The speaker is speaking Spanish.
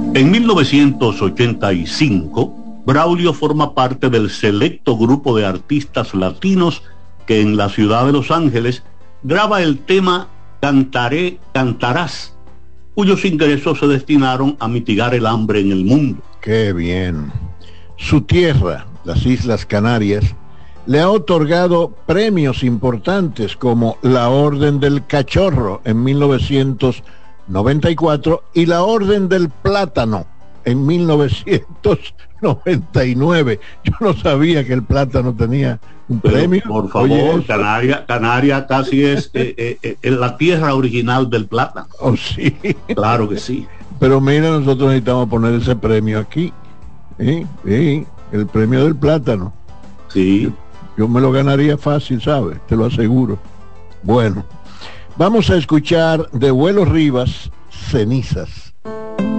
En 1985, Braulio forma parte del selecto grupo de artistas latinos que en la ciudad de Los Ángeles graba el tema Cantaré, Cantarás, cuyos ingresos se destinaron a mitigar el hambre en el mundo. ¡Qué bien! Su tierra, las Islas Canarias, le ha otorgado premios importantes como la Orden del Cachorro en 1994 y la Orden del Plátano en 1999. Yo no sabía que el plátano tenía un premio. Por favor, Canarias casi es la tierra original del plátano. Oh, sí. Claro que sí. Pero mira, nosotros necesitamos poner ese premio aquí. Sí, el premio del plátano. Sí. Yo me lo ganaría fácil, ¿sabes? Te lo aseguro. Bueno, vamos a escuchar de Vuelo Rivas, Cenizas.